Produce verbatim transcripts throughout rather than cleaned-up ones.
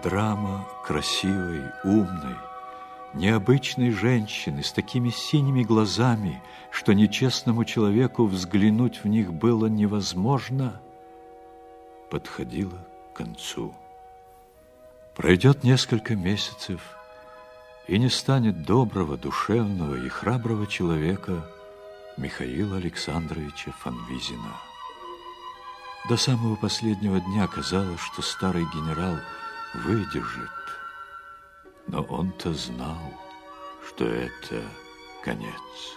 драма красивой, умной, необычной женщины с такими синими глазами, что нечестному человеку взглянуть в них было невозможно, подходила к концу. Пройдет несколько месяцев, и не станет доброго, душевного и храброго человека Михаила Александровича Фанвизина. До самого последнего дня казалось, что старый генерал выдержит, но он-то знал, что это конец.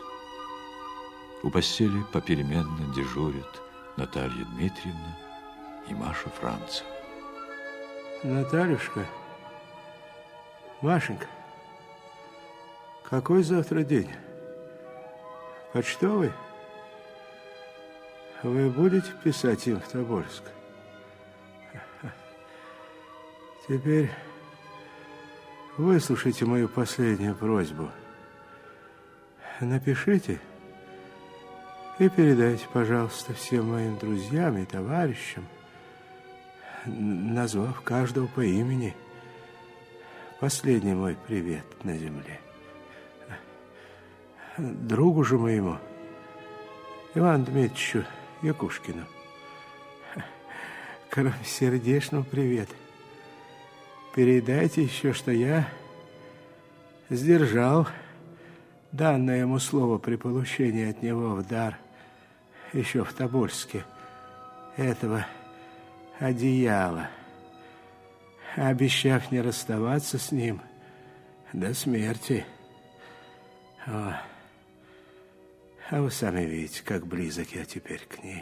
У постели попеременно дежурят Наталья Дмитриевна и Маша Францева. Натальюшка, Машенька, какой завтра день? Почтовый? Вы будете писать им в Тобольск? Теперь выслушайте мою последнюю просьбу. Напишите и передайте, пожалуйста, всем моим друзьям и товарищам, назвав каждого по имени, последний мой привет на земле. Другу же моему, Ивану Дмитриевичу Якушкину, кроме сердечного привета, передайте еще, что я сдержал данное ему слово при получении от него в дар еще в Тобольске этого одеяла, обещав не расставаться с ним до смерти. О, а вы сами видите, как близок я теперь к ней.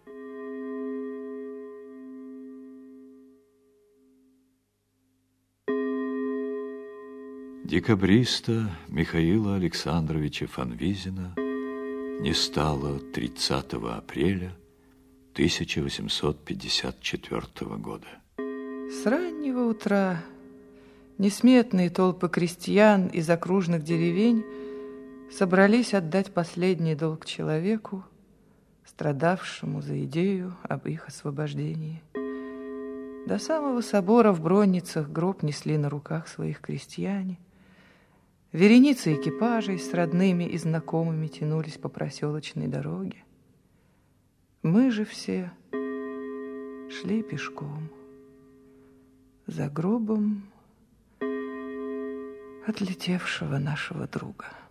Декабриста Михаила Александровича Фанвизина не стало тридцатого апреля тысяча восемьсот пятьдесят четвёртого года. С раннего утра несметные толпы крестьян из окружных деревень собрались отдать последний долг человеку, страдавшему за идею об их освобождении. До самого собора в Бронницах гроб несли на руках своих крестьяне. Вереницы экипажей с родными и знакомыми тянулись по проселочной дороге. Мы же все шли пешком за гробом отлетевшего нашего друга.